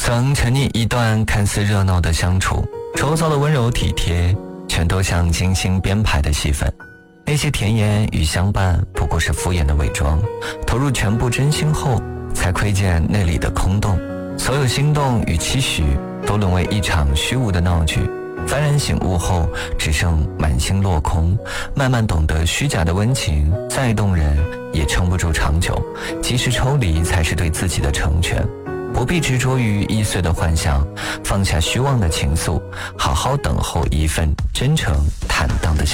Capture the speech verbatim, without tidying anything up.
曾沉溺一段看似热闹的相处，周遭的温柔体贴全都像精心编排的戏份。那些甜言与相伴不过是敷衍的伪装，投入全部真心后才窥见内里的空洞。所有心动与期许都沦为一场虚无的闹剧。幡然醒悟后，只剩满心落空。慢慢懂得虚假的温情再动人也撑不住长久，及时抽离才是对自己的成全。不必执着于易碎的幻想，放下虚妄的情愫，好好等候一份真诚坦荡的相